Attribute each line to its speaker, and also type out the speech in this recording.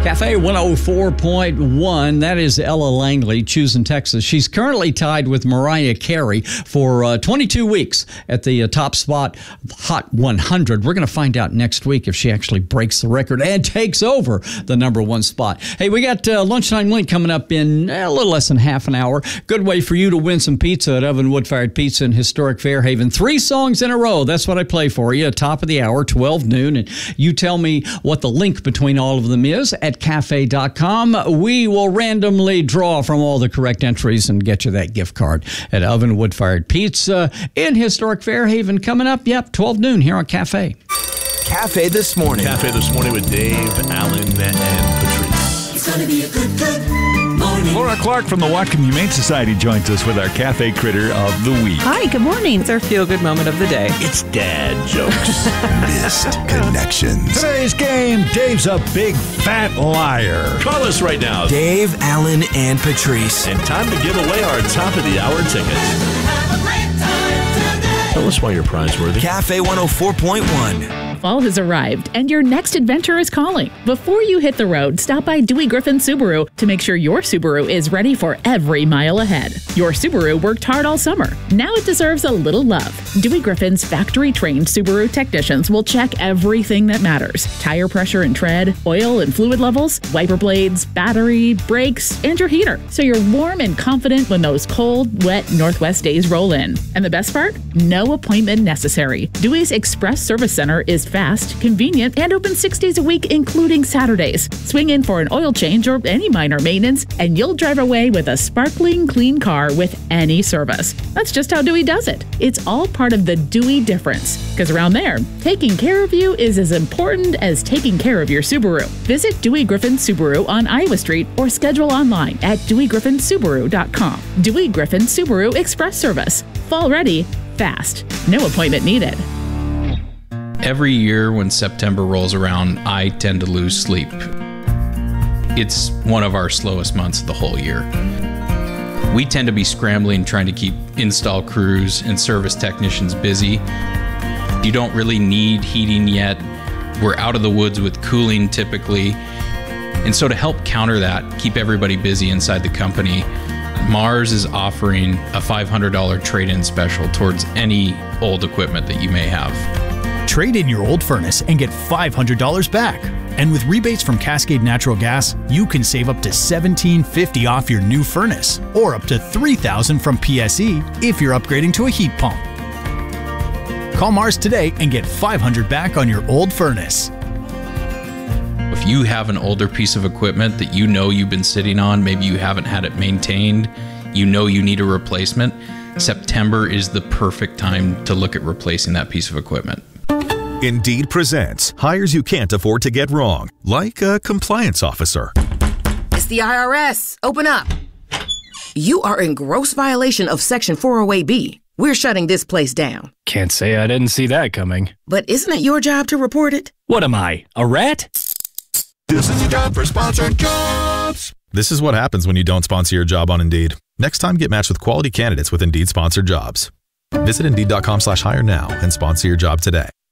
Speaker 1: Cafe 104.1, that is Ella Langley, choosing Texas. She's currently tied with Mariah Carey for 22 weeks at the top spot, Hot 100. We're going to find out next week if she actually breaks the record and takes over the number one spot. Hey, we got Lunchtime Link coming up in a little less than half an hour. Good way for you to win some pizza at Oven Wood Fired Pizza in historic Fairhaven. 3 songs in a row. That's what I play for you. Top of the hour, 12 noon. And you tell me what the link between all of them is at cafe.com. We will randomly draw from all the correct entries and get you that gift card at Oven Wood Fired Pizza in historic Fairhaven. Coming up, 12 noon here on Cafe.
Speaker 2: Cafe This Morning.
Speaker 3: Cafe This Morning with Dave, Alan, and Patrice.
Speaker 4: It's gonna be a good morning.
Speaker 5: Laura Clark from the Whatcom Humane Society joins us with our Cafe Critter of the Week.
Speaker 6: Hi, good morning. It's our feel-good moment of the day.
Speaker 3: It's dad jokes.
Speaker 2: Missed Connections.
Speaker 5: Today's game, Dave's a big fat liar.
Speaker 3: Call us right now.
Speaker 2: Dave, Alan, and Patrice.
Speaker 3: And time to give away our top of the hour tickets.
Speaker 4: Have a great time today.
Speaker 3: Tell us why you're prize worthy.
Speaker 2: Cafe 104.1.
Speaker 7: Fall has arrived, and your next adventure is calling. Before you hit the road, stop by Dewey Griffin Subaru to make sure your Subaru is ready for every mile ahead. Your Subaru worked hard all summer. Now it deserves a little love. Dewey Griffin's factory-trained Subaru technicians will check everything that matters. Tire pressure and tread, oil and fluid levels, wiper blades, battery, brakes, and your heater. So you're warm and confident when those cold, wet Northwest days roll in. And the best part? No appointment necessary. Dewey's Express Service Center is fast, convenient, and open 6 days a week, including Saturdays. Swing in for an oil change or any minor maintenance, and you'll drive away with a sparkling clean car with any service. That's just how Dewey does it. It's all part of the Dewey difference. Because around there, taking care of you is as important as taking care of your Subaru. Visit Dewey Griffin Subaru on Iowa Street or schedule online at DeweyGriffinSubaru.com. Dewey Griffin Subaru Express Service. Fall ready, fast. No appointment needed.
Speaker 8: Every year when September rolls around, I tend to lose sleep. It's one of our slowest months of the whole year. We tend to be scrambling, trying to keep install crews and service technicians busy. You don't really need heating yet. We're out of the woods with cooling typically. And so to help counter that, keep everybody busy inside the company, Mars is offering a $500 trade-in special towards any old equipment that you may have.
Speaker 9: Trade in your old furnace and get $500 back. And with rebates from Cascade Natural Gas, you can save up to $1,750 off your new furnace, or up to $3,000 from PSE if you're upgrading to a heat pump. Call Mars today and get $500 back on your old furnace.
Speaker 8: If you have an older piece of equipment that you know you've been sitting on, maybe you haven't had it maintained, you know you need a replacement, September is the perfect time to look at replacing that piece of equipment.
Speaker 10: Indeed presents hires you can't afford to get wrong, like a compliance officer.
Speaker 11: It's the IRS. Open up. You are in gross violation of Section 408B. We're shutting this place down.
Speaker 9: Can't say I didn't see that coming.
Speaker 11: But isn't it your job to report it?
Speaker 9: What am I, a rat?
Speaker 2: This is your job for sponsored jobs.
Speaker 10: This is what happens when you don't sponsor your job on Indeed. Next time, get matched with quality candidates with Indeed sponsored jobs. Visit Indeed.com/hire now and sponsor your job today.